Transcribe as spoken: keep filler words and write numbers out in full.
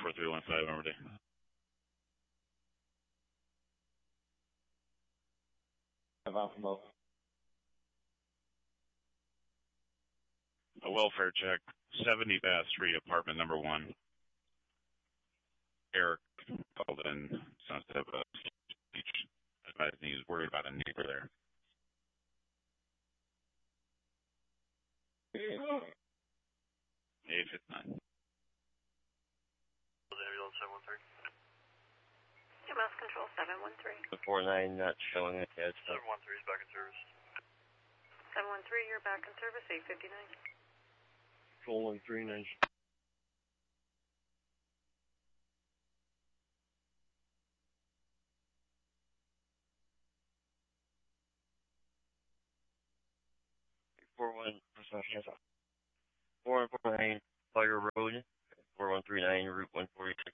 four three one five, I'm ready. Have Alpha. A welfare check, seventy Bass Street, apartment number one. Eric called in, sounds to have a speech. I think he's worried about a neighbor there. eight fifty-nine. Mouse Control seven one three. The four nine not showing a test. seven one three is back in service. seven one three, you're back in service, eight fifty-nine. Control one three nine. Four one hands off. Four one four nine Fire Road. Four one three nine Route one forty six.